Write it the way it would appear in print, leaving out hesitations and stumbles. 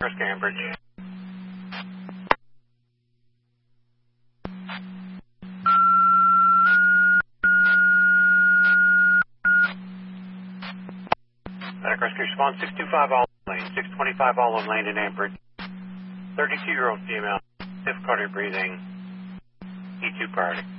Rescue Ambridge. Medic Rescue Response 625 Olive Lane, 625 Olive Lane in Ambridge. 32-year-old female, difficulty breathing, E2 priority.